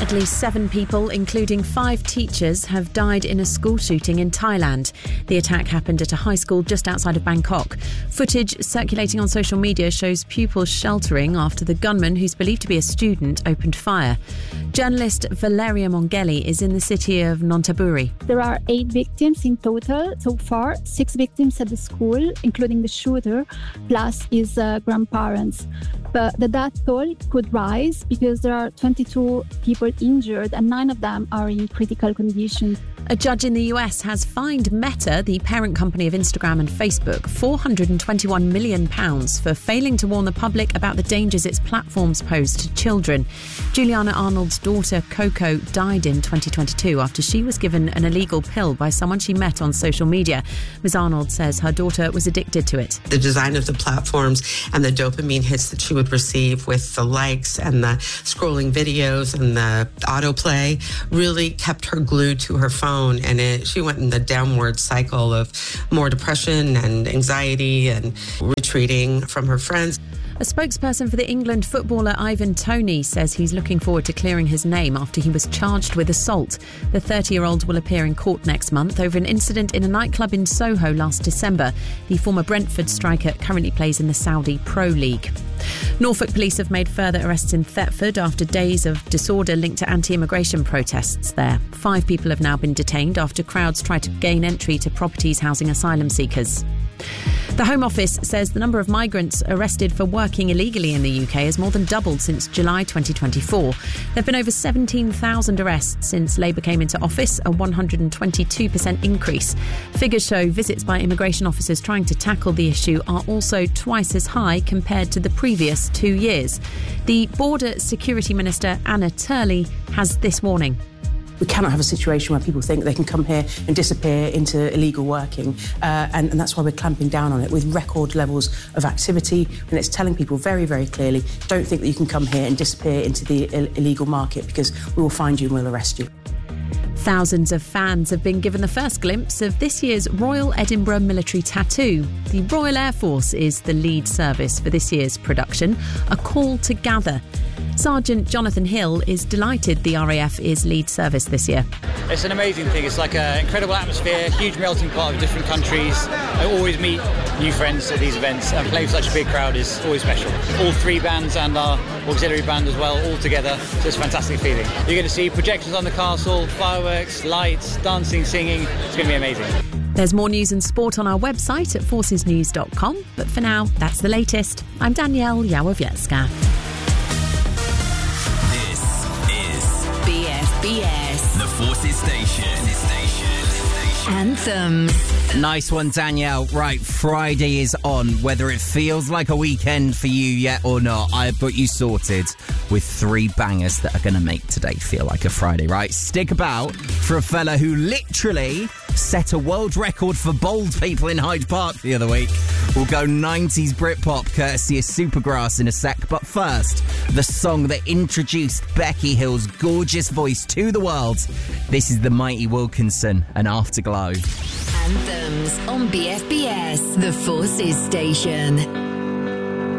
At least 7 people, including 5 teachers, have died in a school shooting in Thailand. The attack happened at a high school just outside of Bangkok. Footage circulating on social media shows pupils sheltering after the gunman, who's believed to be a student, opened fire. Journalist Valeria Mongeli is in the city of Nonthaburi. There are 8 victims in total so far, 6 victims at the school, including the shooter, plus his grandparents. But the death toll could rise because there are 22 people injured and 9 of them are in critical condition. A judge in the US has fined Meta, the parent company of Instagram and Facebook, £421 million for failing to warn the public about the dangers its platforms pose to children. Juliana Arnold's daughter Coco died in 2022 after she was given an illegal pill by someone she met on social media. Ms. Arnold says her daughter was addicted to it. The design of the platforms and the dopamine hits that she would receive with the likes and the scrolling videos and the autoplay really kept her glued to her phone, and she went in the downward cycle of more depression and anxiety and retreating from her friends. A spokesperson for the England footballer Ivan Toney says he's looking forward to clearing his name after he was charged with assault. The 30-year-old will appear in court next month over an incident in a nightclub in Soho last December. The former Brentford striker currently plays in the Saudi Pro League. Norfolk police have made further arrests in Thetford after days of disorder linked to anti-immigration protests there. 5 people have now been detained after crowds tried to gain entry to properties housing asylum seekers. The Home Office says the number of migrants arrested for working illegally in the UK has more than doubled since July 2024. There have been over 17,000 arrests since Labour came into office, a 122% increase. Figures show visits by immigration officers trying to tackle the issue are also twice as high compared to the previous 2 years. The Border Security Minister, Anna Turley, has this warning. We cannot have a situation where people think they can come here and disappear into illegal working, and that's why we're clamping down on it with record levels of activity, and it's telling people very, very clearly, don't think that you can come here and disappear into the illegal market because we will find you and we'll arrest you. Thousands of fans have been given the first glimpse of this year's Royal Edinburgh Military Tattoo. The Royal Air Force is the lead service for this year's production, A Call to Gather. Sergeant Jonathan Hill is delighted the RAF is lead service this year. It's an amazing thing. It's like an incredible atmosphere, huge melting pot of different countries. I always meet new friends at these events, and playing with such a big crowd is always special. All 3 bands and our auxiliary band as well, all together. So it's a fantastic feeling. You're going to see projections on the castle, fireworks, lights, dancing, singing. It's going to be amazing. There's more news and sport on our website at forcesnews.com. But for now, that's the latest. I'm Danielle Yawowiecka. BFBS, the Forces Station. Anthems. Nice one, Danielle. Right, Friday is on. Whether it feels like a weekend for you yet or not, I've got you sorted with 3 bangers that are going to make today feel like a Friday, right? Stick about for a fella who literally set a world record for bald people in Hyde Park the other week. We'll go 90s Britpop courtesy of Supergrass in a sec, but first, the song that introduced Becky Hill's gorgeous voice to the world. This is the Mighty Wilkinson and Afterglow. Anthems on BFBS, the Forces Station.